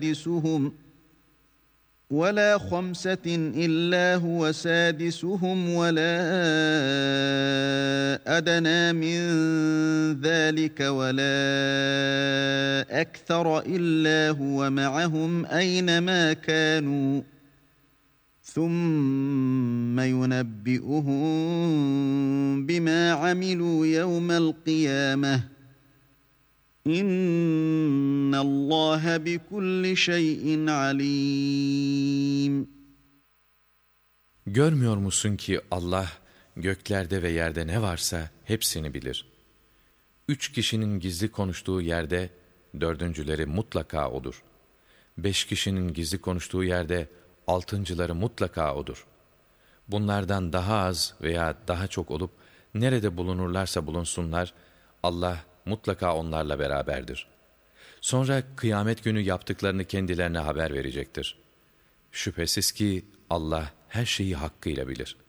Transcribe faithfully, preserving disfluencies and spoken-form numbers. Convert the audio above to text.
سادسهم ولا خمسة إلا هو سادسهم ولا أدنى من ذلك ولا أكثر إلا هو معهم أينما كانوا ثم ينبئهم بما عملوا يوم القيامة İnnallâhe bikulli şeyin alîm. Görmüyor musun ki Allah göklerde ve yerde ne varsa hepsini bilir. Üç kişinin gizli konuştuğu yerde dördüncüleri mutlaka odur. Beş kişinin gizli konuştuğu yerde altıncıları mutlaka odur. Bunlardan daha az veya daha çok olup nerede bulunurlarsa bulunsunlar, Allah mutlaka onlarla beraberdir. Sonra kıyamet günü yaptıklarını kendilerine haber verecektir. Şüphesiz ki Allah her şeyi hakkıyla bilir.